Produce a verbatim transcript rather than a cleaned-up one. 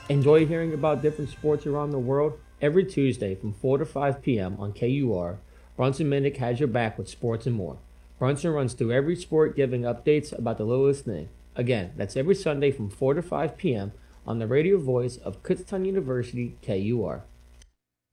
Enjoy hearing about different sports around the world? Every Tuesday from four to five p m on K U R, Brunson Minnick has your back with sports and more. Brunson runs through every sport giving updates about the littlest thing. Again, that's every Sunday from four to five p m on the radio voice of Kutztown University, K U R.